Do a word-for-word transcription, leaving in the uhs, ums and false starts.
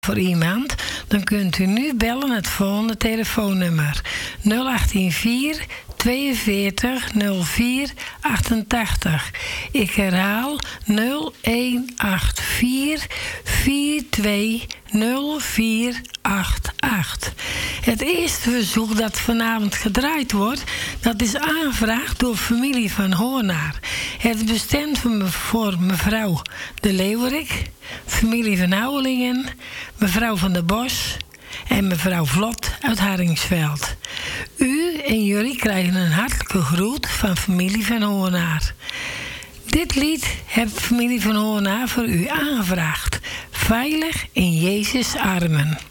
voor iemand, dan kunt u nu bellen het volgende telefoonnummer nul acht vier tweeënveertig nul vier achtentachtig. Ik herhaal nul een acht vier vier twee nul vier acht acht. Het eerste verzoek dat vanavond gedraaid wordt, dat is aangevraagd door familie van Hoornaar. Het is bestemd voor mevrouw de Leeuwerik, familie van Houwelingen, mevrouw van der Bos en mevrouw Vlot uit Harringsveld. U en jullie krijgen een hartelijke groet van familie van Hoornaar. Dit lied heeft familie van Hoornaar voor u aangevraagd. Veilig in Jezus' armen.